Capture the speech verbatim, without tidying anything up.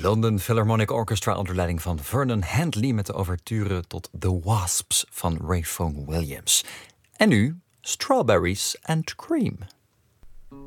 London Philharmonic Orchestra onder leiding van Vernon Handley met de ouverture tot The Wasps van Rayfone Williams. En nu Strawberries and Cream.